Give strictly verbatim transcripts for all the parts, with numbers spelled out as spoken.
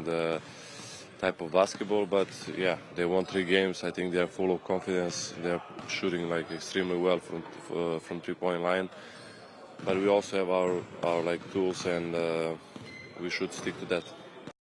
different uh, type of basketball, but yeah, they won three games. I think they are full of confidence. They are shooting like extremely well from uh, from three-point line. But we also have our our like tools, and uh, we should stick to that.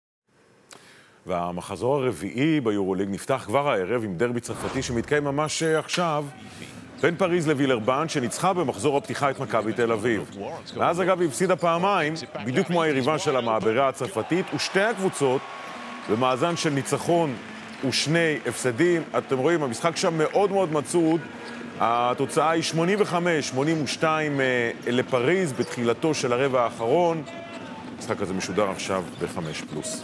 והמחזור הרביעי ביורוליג נפתח כבר הערב עם דרבי צרפתי שמתקיים ממש עכשיו בין פריז לווילרבן, שניצחה במחזור הפתיחה את מכבי תל אביב. ואז אגב היא הפסידה פעמיים, בדיוק כמו היריבה של המעברה הצרפתית, ושתי הקבוצות במאזן של ניצחון ושני הפסדים. אתם רואים, המשחק שם מאוד מאוד מצוד. התוצאה היא שמונים וחמש שמונים ושתיים לפריז בתחילתו של הרבע האחרון. המשחק הזה משודר עכשיו בחמש פלוס.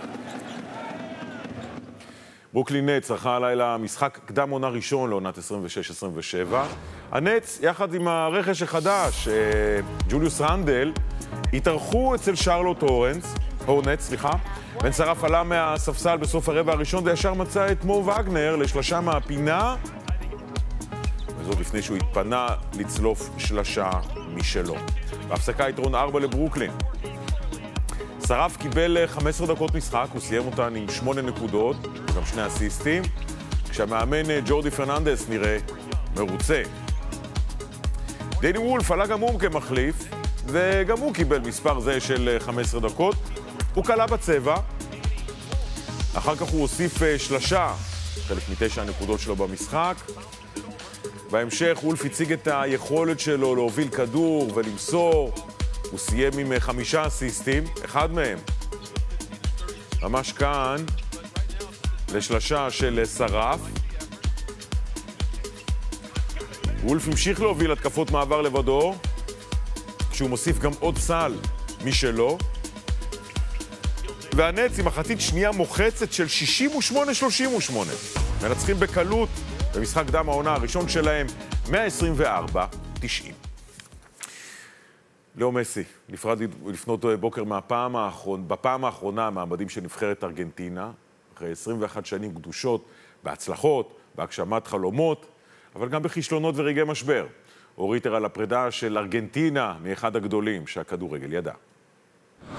ברוקלין נץ ערכה הלילה משחק קדם עונה ראשון לעונת עשרים ושש עשרים ושבע. הנץ, יחד עם הרכש החדש, ג'וליוס רנדל, התארחו אצל שרלוט הורנס, הורנץ, סליחה. בן שרף עלה מהספסל בסוף הרבע הראשון וישר מצא את מו וגנר לשלשה מהפינה, וזאת לפני שהוא התפנה לצלוף שלשה משלו. בהפסקה יתרון ארבע לברוקלין. שרף קיבל חמש עשרה דקות משחק, הוא סיים אותן עם שמונה נקודות, גם שני אסיסטים, כשהמאמן ג'ורדי פרננדס נראה מרוצה. דני וולף עלה גם הוא כמחליף, וגם הוא קיבל מספר זה של חמש עשרה דקות. הוא קלה בצבע, אחר כך הוא הוסיף שלשה, חלק מתשע הנקודות שלו במשחק. בהמשך וולף הציג את היכולת שלו להוביל כדור ולמסור. הוא סיים עם חמישה אסיסטים, אחד מהם ממש כאן לשלשה של שרף. וולף המשיך להוביל התקפות מעבר לבדו, כשהוא מוסיף גם עוד סל משלו. והנץ עם מחצית שנייה מוחצת של שישים ושמונה שלושים ושמונה. מנצחים בקלות במשחק דם העונה הראשון שלהם, מאה עשרים וארבע תשעים. לאו מסי, נפרד לפנות בוקר מהפעם האחרונה, בפעם האחרונה מהמדים של נבחרת ארגנטינה, אחרי עשרים ואחת שנים קדושות, בהצלחות, בהגשמת חלומות, אבל גם בכישלונות ורגעי משבר. הוריתר על הפרידה של ארגנטינה מאחד הגדולים שהכדורגל ידע.